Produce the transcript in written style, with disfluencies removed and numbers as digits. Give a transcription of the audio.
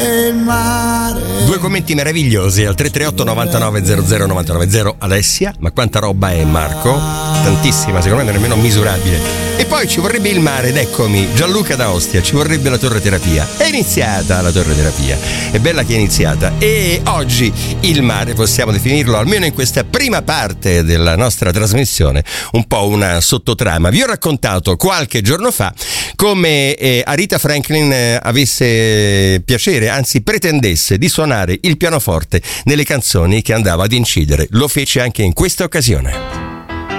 Due commenti meravigliosi al 338 99 00 990. Alessia, ma quanta roba è, Marco? Tantissima, secondo me non è nemmeno misurabile. E poi ci vorrebbe il mare, ed eccomi, Gianluca da Ostia, ci vorrebbe la torre terapia. È iniziata la torre terapia, è bella che è iniziata. E oggi il mare possiamo definirlo, almeno in questa prima parte della nostra trasmissione, un po' una sottotrama. Vi ho raccontato qualche giorno fa come Aretha Franklin avesse piacere, anzi pretendesse di suonare il pianoforte nelle canzoni che andava ad incidere. Lo fece anche in questa occasione.